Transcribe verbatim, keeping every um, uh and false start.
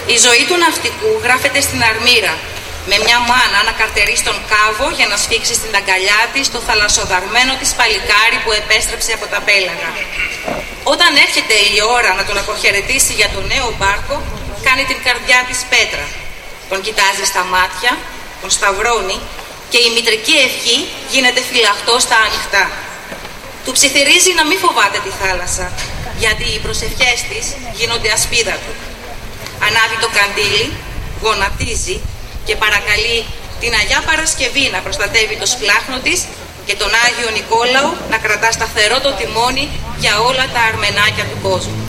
Η ζωή του ναυτικού γράφεται στην αρμύρα, με μια μάνα να καρτερεί στον κάβο για να σφίξει στην αγκαλιά της το θαλασσοδαρμένο της παλικάρι που επέστρεψε από τα πέλαγα. Όταν έρχεται η ώρα να τον αποχαιρετήσει για το νέο μπάρκο, κάνει την καρδιά της πέτρα. Τον κοιτάζει στα μάτια, τον σταυρώνει και η μητρική ευχή γίνεται φυλαχτό στα ανοιχτά. Του ψιθυρίζει να μην φοβάται τη θάλασσα, γιατί οι προσευχές της γίνονται ασπίδα του. Ανάβει το καντήλι, γονατίζει και παρακαλεί την Αγιά Παρασκευή να προστατεύει το σπλάχνο της και τον Άγιο Νικόλαο να κρατά σταθερό το τιμόνι για όλα τα αρμενάκια του κόσμου.